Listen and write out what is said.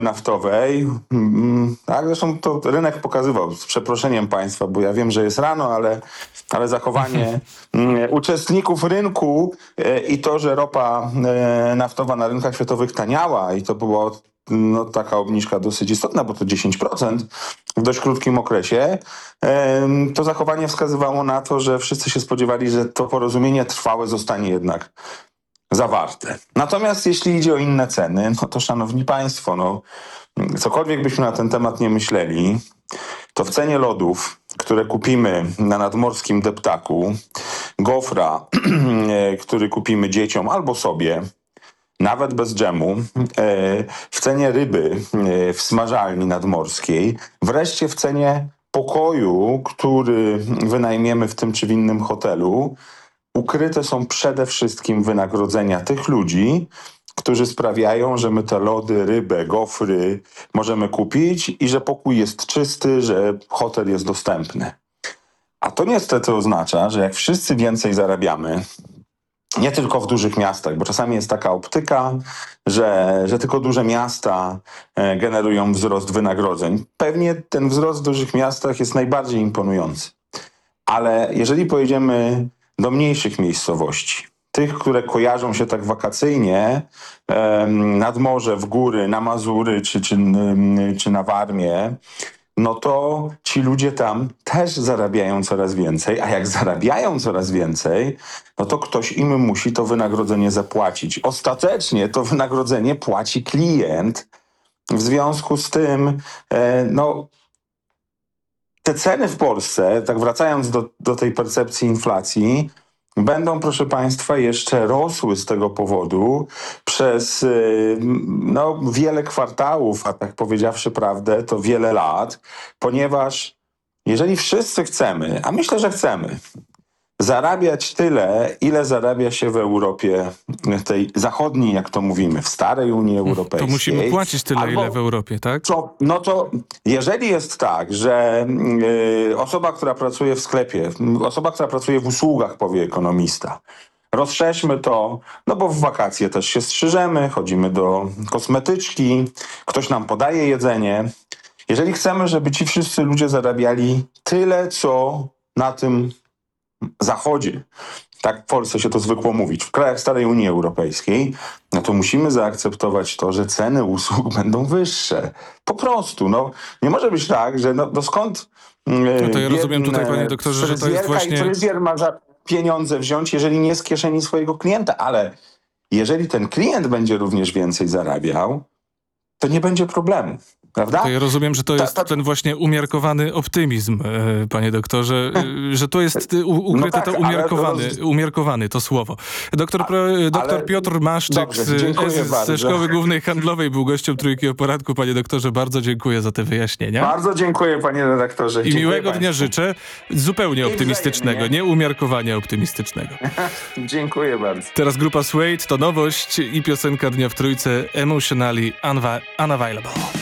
naftowej, tak, zresztą to rynek pokazywał, z przeproszeniem państwa, bo ja wiem, że jest rano, ale zachowanie uczestników rynku i to, że ropa naftowa na rynkach światowych taniała i to była taka obniżka dosyć istotna, bo to 10% w dość krótkim okresie, to zachowanie wskazywało na to, że wszyscy się spodziewali, że to porozumienie trwałe zostanie jednak zawarte. Natomiast jeśli idzie o inne ceny, no to szanowni państwo, cokolwiek byśmy na ten temat nie myśleli, to w cenie lodów, które kupimy na nadmorskim deptaku, gofra, który kupimy dzieciom albo sobie, nawet bez dżemu, w cenie ryby w smażalni nadmorskiej, wreszcie w cenie pokoju, który wynajmiemy w tym czy w innym hotelu, ukryte są przede wszystkim wynagrodzenia tych ludzi, którzy sprawiają, że my te lody, rybę, gofry możemy kupić i że pokój jest czysty, że hotel jest dostępny. A to niestety oznacza, że jak wszyscy więcej zarabiamy, nie tylko w dużych miastach, bo czasami jest taka optyka, że tylko duże miasta generują wzrost wynagrodzeń. Pewnie ten wzrost w dużych miastach jest najbardziej imponujący. Ale jeżeli pojedziemy do mniejszych miejscowości, tych, które kojarzą się tak wakacyjnie, nad morze, w góry, na Mazury czy na Warmię, no to ci ludzie tam też zarabiają coraz więcej, a jak zarabiają coraz więcej, no to ktoś im musi to wynagrodzenie zapłacić. Ostatecznie to wynagrodzenie płaci klient. W związku z tym, te ceny w Polsce, tak wracając do tej percepcji inflacji, będą, proszę państwa, jeszcze rosły z tego powodu przez wiele kwartałów, a tak powiedziawszy prawdę, to wiele lat, ponieważ jeżeli wszyscy chcemy, a myślę, że chcemy, zarabiać tyle, ile zarabia się w Europie tej zachodniej, jak to mówimy, w starej Unii Europejskiej. To musimy płacić tyle, ile w Europie, tak? To jeżeli jest tak, że osoba, która pracuje w sklepie, osoba, która pracuje w usługach, powie ekonomista, rozszerzmy to, bo w wakacje też się strzyżemy, chodzimy do kosmetyczki, ktoś nam podaje jedzenie. Jeżeli chcemy, żeby ci wszyscy ludzie zarabiali tyle, co na tym Zachodzie, tak w Polsce się to zwykło mówić, w krajach starej Unii Europejskiej, no to musimy zaakceptować to, że ceny usług będą wyższe. Po prostu, nie może być tak, że skąd to ja rozumiem tutaj, panie doktorze, że to jest właśnie... fryzjer ma za pieniądze wziąć, jeżeli nie z kieszeni swojego klienta, ale jeżeli ten klient będzie również więcej zarabiał, to nie będzie problemu. Prawda? To ja rozumiem, że to jest ten właśnie umiarkowany optymizm, panie doktorze, że to jest ukryte to umiarkowany to słowo. Doktor Piotr Maszczyk ze Szkoły Głównej Handlowej był gościem Trójki o Poranku. Panie doktorze, bardzo dziękuję za te wyjaśnienia. Bardzo dziękuję, panie redaktorze. I miłego dnia życzę, zupełnie optymistycznego, nie umiarkowanie optymistycznego. Dziękuję bardzo. Teraz grupa Suede, to nowość i piosenka dnia w Trójce, Emotionally Unavailable.